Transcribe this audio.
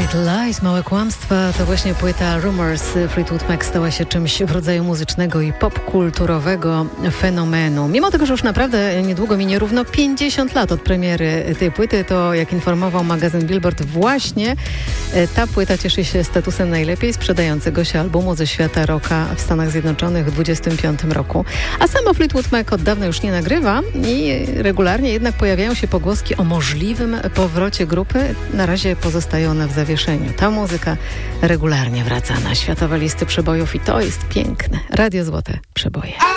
Little Lies, małe kłamstwa, to właśnie płyta Rumors Fleetwood Mac stała się czymś w rodzaju muzycznego i popkulturowego fenomenu. Mimo tego, że już naprawdę niedługo minie równo 50 lat od premiery tej płyty, to jak informował magazyn Billboard, właśnie ta płyta cieszy się statusem najlepiej sprzedającego się albumu ze świata rocka w Stanach Zjednoczonych w 25 roku. A sama Fleetwood Mac od dawna już nie nagrywa i regularnie jednak pojawiają się pogłoski o możliwym powrocie grupy. Na razie pozostaje ona w zawieszeniu. Ta muzyka regularnie wraca na światowe listy przebojów i to jest piękne. Radio Złote Przeboje.